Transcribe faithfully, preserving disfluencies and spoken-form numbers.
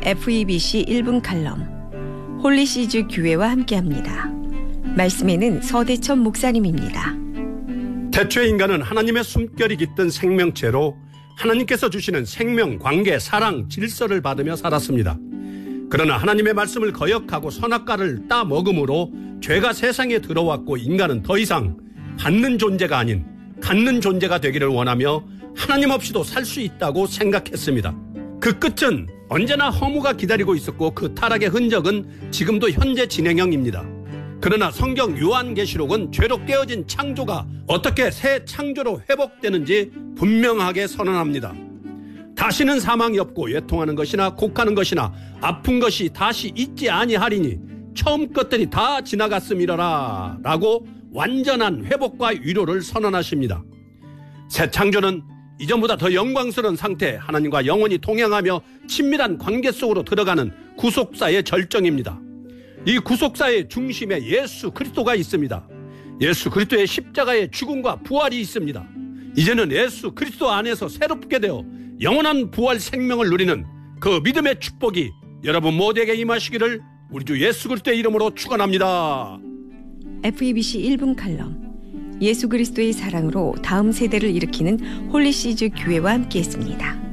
에프이비씨 일 분 칼럼 홀리시즈 교회와 함께합니다. 말씀에는 서대천 목사님입니다. 태초에 인간은 하나님의 숨결이 깃든 생명체로 하나님께서 주시는 생명, 관계, 사랑, 질서를 받으며 살았습니다. 그러나 하나님의 말씀을 거역하고 선악과를 따먹음으로 죄가 세상에 들어왔고 인간은 더 이상 받는 존재가 아닌 갖는 존재가 되기를 원하며 하나님 없이도 살 수 있다고 생각했습니다. 그 끝은 언제나 허무가 기다리고 있었고 그 타락의 흔적은 지금도 현재 진행형입니다. 그러나 성경 요한계시록은 죄로 깨어진 창조가 어떻게 새 창조로 회복되는지 분명하게 선언합니다. 다시는 사망이 없고 외통하는 것이나 곡하는 것이나 아픈 것이 다시 있지 아니하리니 처음 것들이 다 지나갔음이러라 라고 완전한 회복과 위로를 선언하십니다. 새 창조는 이전보다 더 영광스러운 상태, 하나님과 영원히 동행하며 친밀한 관계 속으로 들어가는 구속사의 절정입니다. 이 구속사의 중심에 예수 그리스도가 있습니다. 예수 그리스도의 십자가의 죽음과 부활이 있습니다. 이제는 예수 그리스도 안에서 새롭게 되어 영원한 부활 생명을 누리는 그 믿음의 축복이 여러분 모두에게 임하시기를 우리 주 예수 그리스도의 이름으로 축원합니다. 에프이비씨 일 분 칼럼 예수 그리스도의 사랑으로 다음 세대를 일으키는 홀리시즈 교회와 함께했습니다.